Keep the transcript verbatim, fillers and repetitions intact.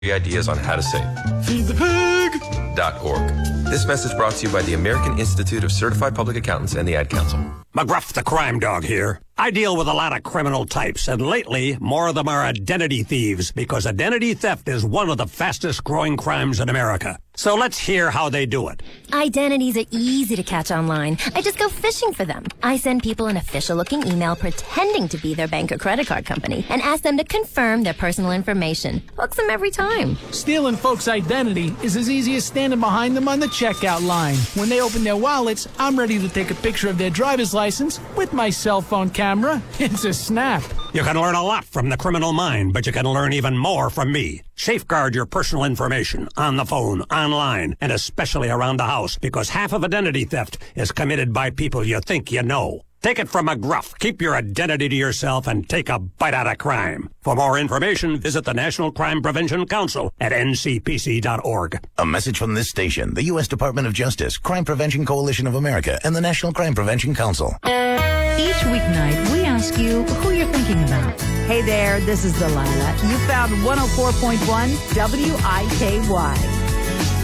ideas on how to save. Feed the pig! .org. This message brought to you by the American Institute of Certified Public Accountants and the Ad Council. McGruff the crime dog here. I deal with a lot of criminal types, and lately, more of them are identity thieves, because identity theft is one of the fastest growing crimes in America. So let's hear how they do it. Identities are easy to catch online. I just go fishing for them. I send people an official-looking email pretending to be their bank or credit card company and ask them to confirm their personal information. Hooks them every time. Stealing folks' identity is as easy as standing behind them on the checkout line. When they open their wallets, I'm ready to take a picture of their driver's license with my cell phone camera. It's a snap. You can learn a lot from the criminal mind, but you can learn even more from me. Safeguard your personal information on the phone, online, and especially around the house, because half of identity theft is committed by people you think you know. Take it from McGruff. Keep your identity to yourself and take a bite out of crime. For more information, visit the National Crime Prevention Council at N C P C dot org. A message from this station, the U S Department of Justice, Crime Prevention Coalition of America, and the National Crime Prevention Council. Each weeknight, we ask you who you're thinking about. Hey there, this is Delilah. You found one oh four point one W I K Y.